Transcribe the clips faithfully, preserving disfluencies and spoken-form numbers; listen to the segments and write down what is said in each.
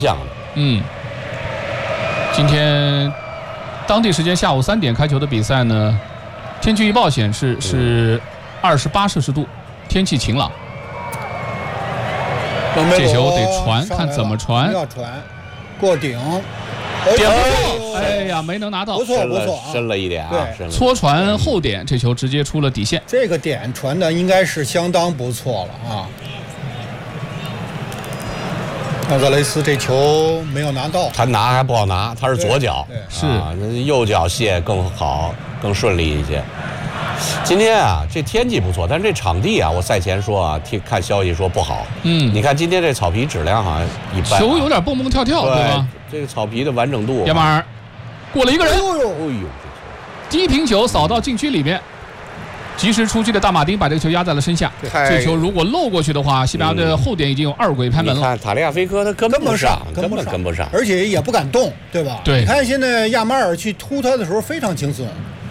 向的。 嗯，今天当地时间下午三点开球的比赛呢，天气预报显示是二十八摄氏度，天气晴朗。这球得传，看怎么传。 要传，过顶， 点不过，哎呀，没能拿到， 不错不错， 深了一点啊， 搓传后点，这球直接出了底线。 这个点传的应该是相当不错了啊。奥泽雷斯这球没有拿到， 他拿还不好拿，他是左脚， 是啊，那右脚卸更好，更顺利一些。今天啊，这天气不错，但是这场地啊，我赛前说啊，听看消息说不好。 嗯， 你看今天这草皮质量好像一般、啊， 球有点蹦蹦跳跳，对吧？ 这个草皮的完整度。 亚马尔过了一个人， 哎呦， 哎呦， 低平球扫到禁区里面，及时出击的大马丁把这个球压在了身下。这球如果漏过去的话，西班牙的后点已经有二鬼拍门了。 你看塔利亚菲科他跟不上，根本跟不上， 而且也不敢动，对吧？ 对。 你看现在亚马尔去突他的时候非常轻松。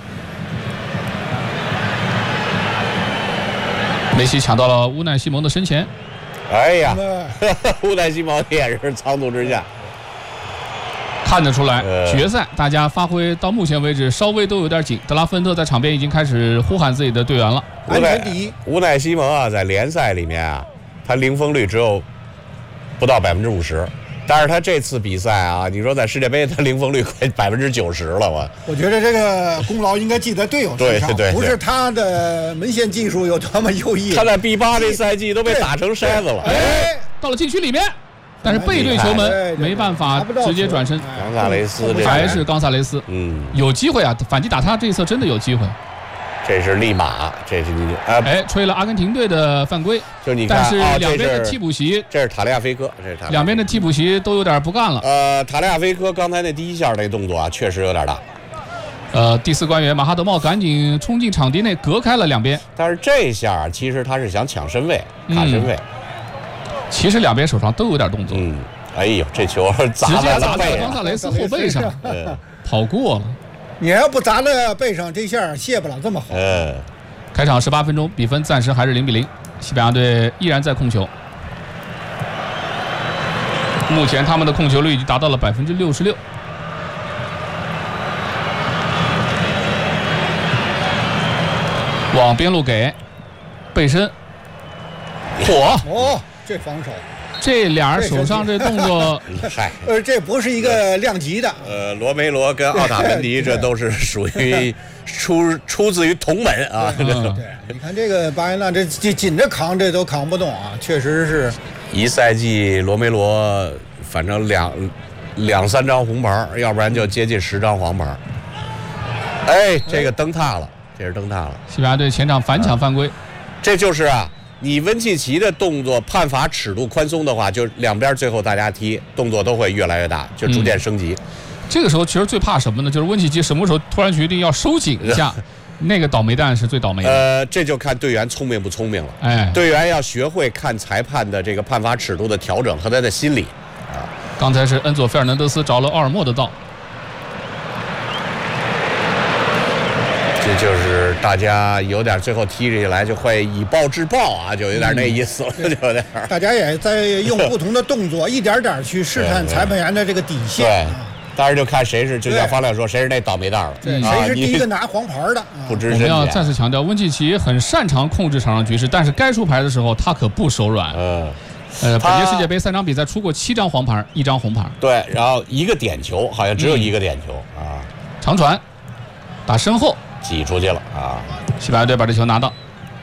梅西抢到了乌奈西蒙的身前， 哎呀，乌奈西蒙也是仓促之下， 看得出来，呃、决赛大家发挥到目前为止稍微都有点紧。德拉芬特在场边已经开始呼喊自己的队员了。 安全第一， 乌奈西蒙啊，在联赛里面啊，他零封率只有不到百分之五十。但是他这次比赛啊，你说在世界杯，他零封率快百分之九十了，我。 我觉得这个功劳应该记在队友身上， 对对对， 不是他的门线技术有多么优异。 他在 B 八这赛季都被打成筛子了。 哎，到了禁区里面，但是背对球门，没办法直接转身。 冈萨雷斯这还是冈萨雷斯， 嗯， 有机会啊，反击打他这一侧真的有机会。 这是利马，这是你啊， 哎，吹了阿根廷队的犯规， 就你看， 但是两边的替补席， 这是塔利亚菲科，这是塔两边的替补席都有点不干了。 呃，塔利亚菲科刚才那第一下那动作啊，确实有点大。 呃，第四官员马哈德茂赶紧冲进场地内，隔开了两边。 但是这下其实他是想抢身位，卡身位。 嗯、其实两边手上都有点动作。 嗯，哎呦，这球砸直接砸在冈萨雷斯后背上，跑过了。 你要不砸在背上，这下卸不了这么好。 嗯。 开场十八分钟，比分暂时还是零比零，西班牙队依然在控球。目前他们的控球率已经达到了百分之六十六。往边路给背身，火哦，这防守， 这俩人手上这动作， 嗨， 呃，这不是一个量级的。 呃，罗梅罗跟奥塔门迪这都是属于出出自于同门啊。 对，你看这个巴耶纳这这紧着扛，这都扛不动啊，确实是。 一赛季罗梅罗反正两两三张红牌，要不然就接近十张黄牌。哎，这个蹬踏了。这是蹬踏了， 西班牙队前场反抢犯规、啊， 这就是啊，你温契奇的动作判罚尺度宽松的话，就两边最后大家踢动作都会越来越大，就逐渐升级。嗯、 这个时候其实最怕什么呢？就是温契奇什么时候突然决定要收紧一下，那个倒霉蛋是最倒霉的。 呃，这就看队员聪明不聪明了。 哎， 队员要学会看裁判的这个判罚尺度的调整和他的心理。 啊，刚才是恩佐·费尔南德斯着了奥尔莫的道。 这就是大家有点最后踢起来就会以暴制暴啊，就有点那意思了，嗯、就有点。 大家也在用不同的动作，一点点去试探裁判员的这个底线。 对，当然就看谁是，就像方亮说，谁是那倒霉蛋了。 对，谁是第一个拿黄牌的？ 不知我们要再次强调，温契奇很擅长控制场上局势，但是该出牌的时候他可不手软。 嗯。 呃，本届世界杯三场比赛出过七张黄牌，一张红牌。 对，然后一个点球，好像只有一个点球、嗯、啊。 长传，打身后。 挤出去了啊！ 西班牙队把这球拿到，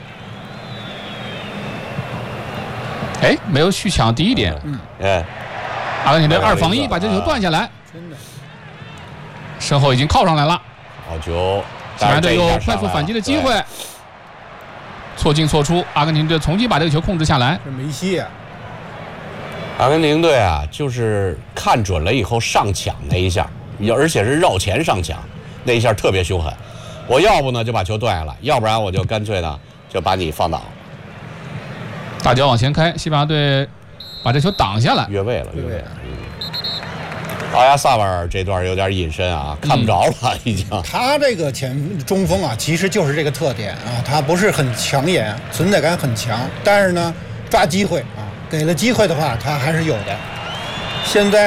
哎，没有去抢第一点。 嗯， 哎， 阿根廷队二防一把这球断下来， 真的， 身后已经靠上来了。 好球！ 西班牙队有快速反击的机会，错进错出，阿根廷队重新把这个球控制下来。 这梅西啊， 阿根廷队啊，就是看准了以后上抢那一下，而且是绕前上抢。那一下特别凶狠，我要不呢就把球断下来，要不然我就干脆呢就把你放倒。 大脚往前开，西班牙队把这球挡下来， 越位了，越位了。嗯，奥亚萨瓦尔这段有点隐身啊，看不着了、嗯、已经。 他这个前中锋啊，其实就是这个特点啊，他不是很抢眼，存在感很强，但是呢抓机会啊，给了机会的话他还是有的。 现在。